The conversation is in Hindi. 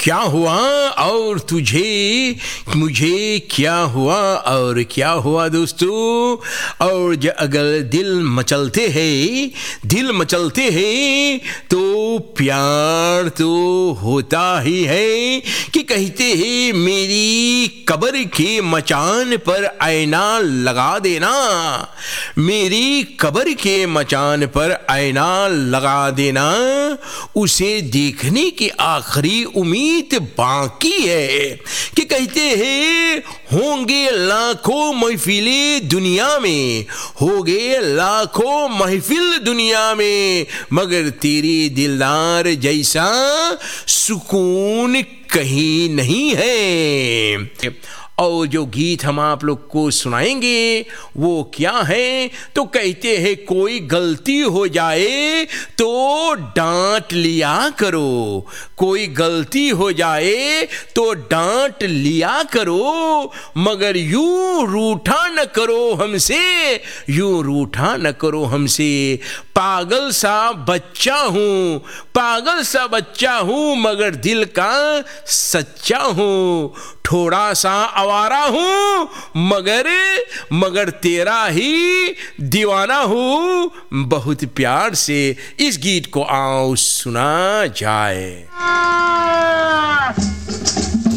क्या हुआ और तुझे मुझे क्या हुआ और क्या हुआ दोस्तों। और अगर दिल मचलते हैं तो प्यार तो होता ही है कि कहते हैं मेरी कब्र के मचान पर आईना लगा देना, मेरी कब्र के मचान पर आईना लगा देना, उसे देखने की आखिरी उम्मीद बाकी है। कि कहते हैं होंगे लाखों महफिलें दुनिया में, होंगे लाखों महफिल दुनिया में, मगर तेरे दिलदार जैसा सुकून कहीं नहीं है। और जो गीत हम आप लोग को सुनाएंगे वो क्या है, तो कहते हैं कोई गलती हो जाए तो डांट लिया करो, कोई गलती हो जाए तो डांट लिया करो, मगर यूं रूठा न करो हमसे, यूं रूठा न करो हमसे। पागल सा बच्चा हूँ, पागल सा बच्चा हूँ, मगर दिल का सच्चा हूँ, थोड़ा सा आवारा हूँ मगर तेरा ही दीवाना हूँ। बहुत प्यार से इस गीत को आओ सुना जाए।